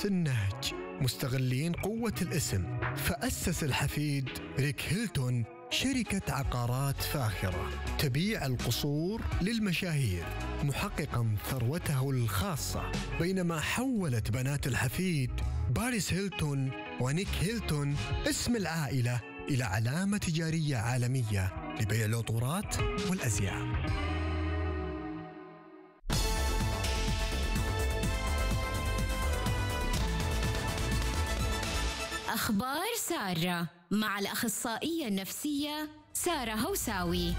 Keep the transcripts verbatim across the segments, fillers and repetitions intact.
نفس النهج، مستغلين قوة الاسم، فأسس الحفيد ريك هيلتون شركة عقارات فاخرة تبيع القصور للمشاهير، محققاً ثروته الخاصة، بينما حولت بنات الحفيد باريس هيلتون ونيك هيلتون اسم العائلة إلى علامة تجارية عالمية لبيع العطورات والأزياء. أخبار سارة مع الأخصائية النفسية سارة هوساوي.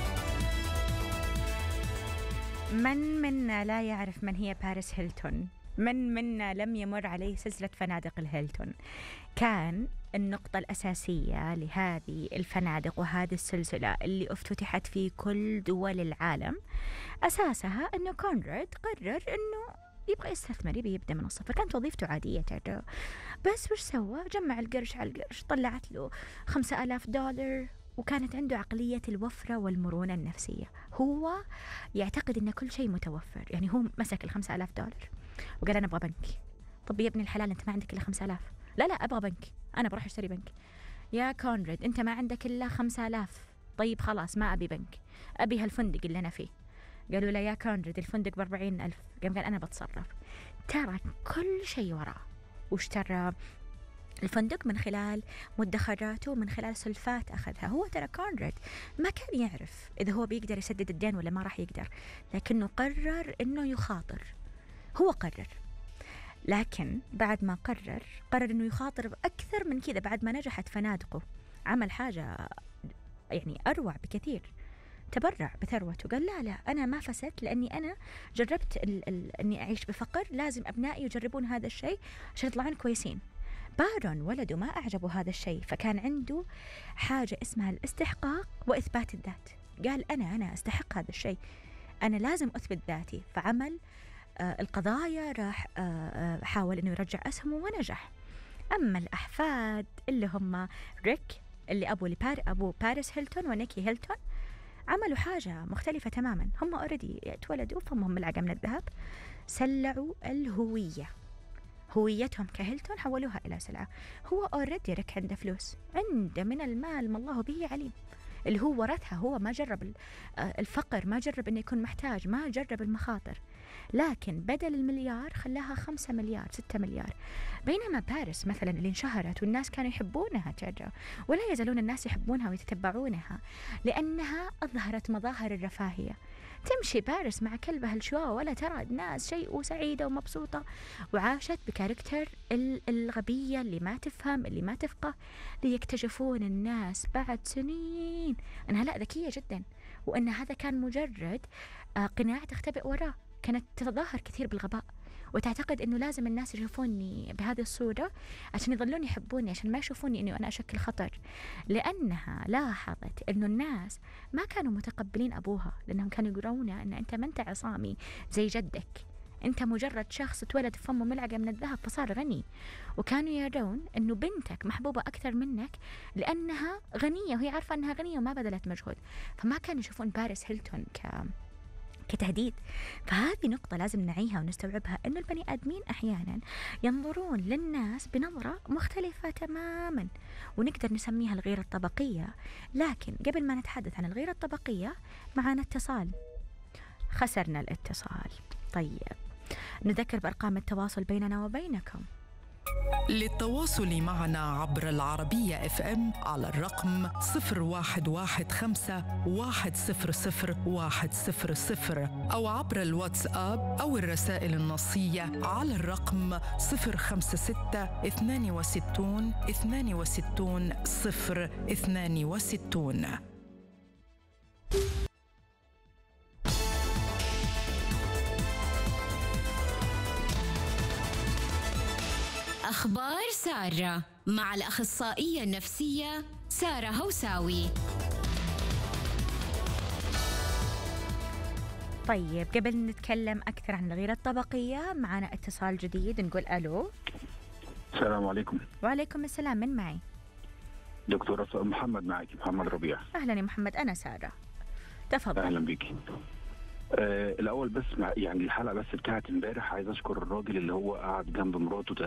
من منا لا يعرف من هي باريس هيلتون؟ من منا لم يمر عليه سلسلة فنادق الهيلتون؟ كان النقطة الأساسية لهذه الفنادق وهذه السلسلة اللي افتتحت في كل دول العالم أساسها أنه كونراد قرر أنه يبغى يستثمر، يبي يبدأ من الصفر. كانت وظيفته عادية ترى، بس وش سوى؟ جمع القرش على القرش، طلعت له خمسة آلاف دولار، وكانت عنده عقلية الوفرة والمرونة النفسية. هو يعتقد أن كل شيء متوفر، يعني هو مسك الخمسة آلاف دولار وقال أنا أبغى بنك. طب يا ابن الحلال أنت ما عندك إلا خمسة آلاف. لا لا أبغى بنك، أنا بروح أشتري بنك. يا كونراد أنت ما عندك إلا خمسة آلاف، طيب خلاص ما أبي بنك، أبي هالفندق اللي أنا فيه. قالوا له يا كونراد الفندق بأربعين ألف، قام قال أنا بتصرف. ترى كل شيء وراه، واشترى الفندق من خلال مدخراته، من خلال سلفات أخذها. هو ترى كونراد ما كان يعرف إذا هو بيقدر يسدد الدين ولا ما راح يقدر، لكنه قرر إنه يخاطر. هو قرر، لكن بعد ما قرر قرر إنه يخاطر أكثر من كذا. بعد ما نجحت فنادقه عمل حاجة يعني أروع بكثير، تبرع بثروته. قال لا لا أنا ما فسدت، لأني أنا جربت ال ال أني أعيش بفقر، لازم أبنائي يجربون هذا الشيء عشان يطلعون كويسين. بارون ولده ما أعجبه هذا الشيء، فكان عنده حاجة اسمها الاستحقاق وإثبات الذات. قال أنا أنا أستحق هذا الشيء، أنا لازم أثبت ذاتي. فعمل آه القضايا، راح آه آه حاول أنه يرجع أسهمه ونجح. أما الأحفاد اللي هم ريك اللي أبو لبار أبو باريس هيلتون ونيكي هيلتون، عملوا حاجة مختلفة تماما. هم أوريدي اتولدوا فهم ملعقة من الذهب، سلعوا الهوية، هويتهم كهيلتون حولوها إلى سلعة. هو أوريدي رك عنده فلوس، عنده من المال ما الله به عليم، اللي هو ورثها. هو ما جرب الفقر، ما جرب أنه يكون محتاج، ما جرب المخاطر، لكن بدل المليار خلاها خمسة مليار ستة مليار. بينما باريس مثلا اللي انشهرت والناس كانوا يحبونها ترى، ولا يزالون الناس يحبونها ويتتبعونها، لأنها أظهرت مظاهر الرفاهية. تمشي باريس مع كلبها الشواء ولا ترى الناس شيء، وسعيدة ومبسوطة، وعاشت بكاركتر الغبية اللي ما تفهم، اللي ما تفقه، ليكتشفون الناس بعد سنين أنها لا ذكية جدا، وأن هذا كان مجرد قناع تختبئ وراه. كانت تتظاهر كثير بالغباء، وتعتقد أنه لازم الناس يشوفوني بهذه الصورة عشان يظلون يحبوني، عشان ما يشوفوني أنه أنا أشكل خطر. لأنها لاحظت أنه الناس ما كانوا متقبلين أبوها، لأنهم كانوا يقولون أن أنت ما أنت عصامي زي جدك، أنت مجرد شخص اتولد في فمه ملعقة من الذهب فصار غني. وكانوا يرون أنه بنتك محبوبة أكثر منك لأنها غنية، وهي عارفة أنها غنية وما بذلت مجهود. فما كانوا يشوفون باريس هيلتون ك كتهديد. فهذه نقطة لازم نعيها ونستوعبها، أن البني آدمين أحيانا ينظرون للناس بنظرة مختلفة تماما، ونقدر نسميها الغيرة الطبقية. لكن قبل ما نتحدث عن الغيرة الطبقية معنا اتصال، خسرنا الاتصال. طيب نذكر بأرقام التواصل بيننا وبينكم. للتواصل معنا عبر العربية اف ام على الرقم صفر واحد واحد خمسة واحد صفر صفر واحد صفر صفر، أو عبر الواتساب أو الرسائل النصية على الرقم صفر خمسة ستة اثنان وستون اثنان وستون صفر اثنان وستون. أخبار سارة مع الأخصائية النفسية سارة هوساوي. طيب قبل نتكلم أكثر عن الغيرة الطبقية معنا اتصال جديد، نقول ألو. السلام عليكم. وعليكم السلام، من معي؟ دكتور محمد معك، محمد ربيع. أهلا يا محمد، أنا سارة، تفضل. أهلا بك. آه الأول بس مع يعني الحلقة بس بتاعت امبارح، عايز أشكر الراجل اللي هو قاعد جنب مراته